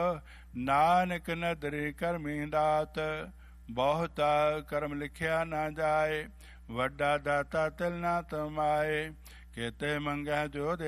ਨਾਨਕ ਨਦਰਿ ਕਰਮੀ ਦਾਤ। ਬਹੁਤਾ ਕਰਮ ਲਿਖਿਆ ਨਾ ਜਾਏ, ਵੱਡਾ ਦਾਤਾ ਤਿਲ ਨਾ ਤਮਾਏ। ਕਿਤੇ ਮੰਗੈ ਜੋ